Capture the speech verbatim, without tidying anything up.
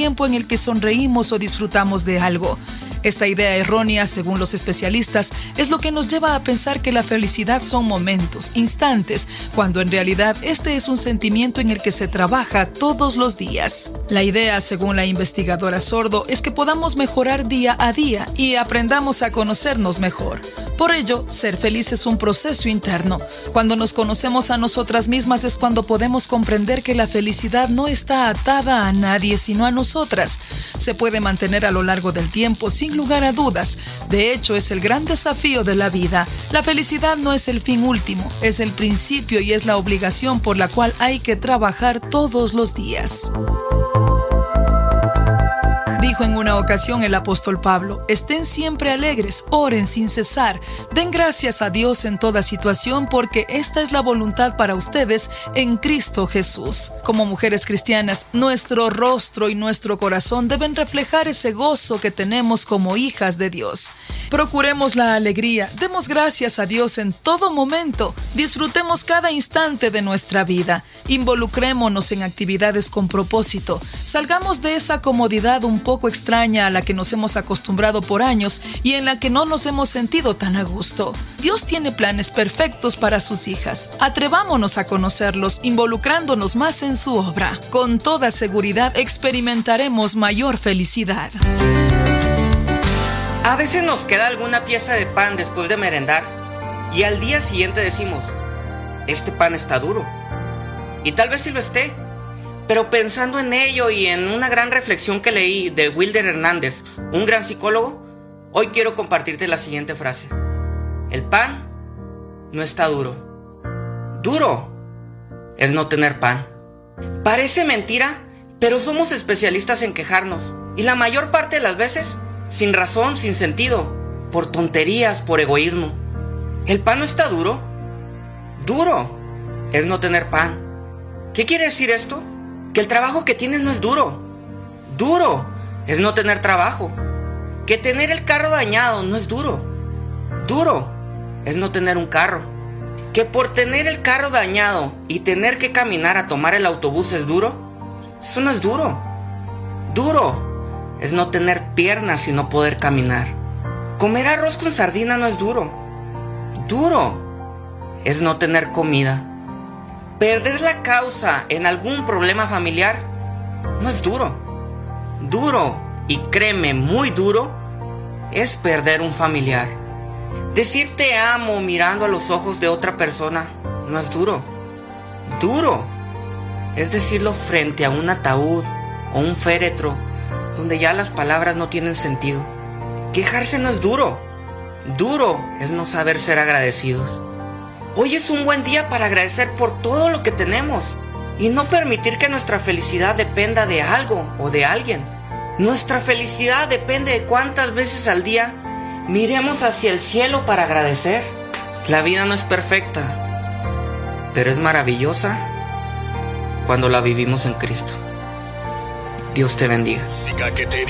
tiempo en el que sonreímos o disfrutamos de algo. Esta idea errónea, según los especialistas, es lo que nos lleva a pensar que la felicidad son momentos, instantes, cuando en realidad este es un sentimiento en el que se trabaja todos los días. La idea, según la investigadora Sordo, es que podamos mejorar día a día y aprendamos a conocernos mejor. Por ello, ser feliz es un proceso interno. Cuando nos conocemos a nosotras mismas es cuando podemos comprender que la felicidad no está atada a nadie sino a nosotras. Se puede mantener a lo largo del tiempo sin lugar a dudas. De hecho, es el gran desafío de la vida. La felicidad no es el fin último, es el principio y es la obligación por la cual hay que trabajar todos los días. Dijo en una ocasión el apóstol Pablo: estén siempre alegres, oren sin cesar, den gracias a Dios en toda situación porque esta es la voluntad para ustedes en Cristo Jesús. Como mujeres cristianas, nuestro rostro y nuestro corazón deben reflejar ese gozo que tenemos como hijas de Dios. Procuremos la alegría, demos gracias a Dios en todo momento, disfrutemos cada instante de nuestra vida, involucrémonos en actividades con propósito, salgamos de esa comodidad un poco poco extraña a la que nos hemos acostumbrado por años y en la que no nos hemos sentido tan a gusto. Dios tiene planes perfectos para sus hijas. Atrevámonos a conocerlos, involucrándonos más en su obra. Con toda seguridad experimentaremos mayor felicidad. A veces nos queda alguna pieza de pan después de merendar y al día siguiente decimos: este pan está duro. Y tal vez sí lo esté. Pero pensando en ello y en una gran reflexión que leí de Wilder Hernández, un gran psicólogo, hoy quiero compartirte la siguiente frase: el pan no está duro. Duro es no tener pan. Parece mentira, pero somos especialistas en quejarnos. Y la mayor parte de las veces, sin razón, sin sentido, por tonterías, por egoísmo. ¿El pan no está duro? Duro es no tener pan. ¿Qué quiere decir esto? Que el trabajo que tienes no es duro. Duro es no tener trabajo. Que tener el carro dañado no es duro. Duro es no tener un carro. Que por tener el carro dañado y tener que caminar a tomar el autobús es duro. Eso no es duro. Duro es no tener piernas y no poder caminar. Comer arroz con sardina no es duro. Duro es no tener comida. Perder la causa en algún problema familiar no es duro. Duro, y créeme, muy duro, es perder un familiar. Decir te amo mirando a los ojos de otra persona no es duro. Duro es decirlo frente a un ataúd o un féretro donde ya las palabras no tienen sentido. Quejarse no es duro. Duro es no saber ser agradecidos. Hoy es un buen día para agradecer por todo lo que tenemos y no permitir que nuestra felicidad dependa de algo o de alguien. Nuestra felicidad depende de cuántas veces al día miremos hacia el cielo para agradecer. La vida no es perfecta, pero es maravillosa cuando la vivimos en Cristo. Dios te bendiga. Música que te